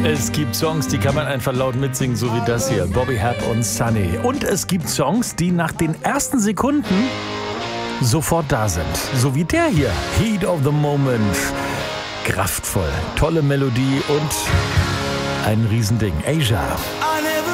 Es gibt Songs, die kann man einfach laut mitsingen, so wie das hier. Bobby Hebb und Sunny. Und es gibt Songs, die nach den ersten Sekunden sofort da sind. So wie der hier. Heat of the Moment. Kraftvoll, tolle Melodie und ein Riesending. Asia.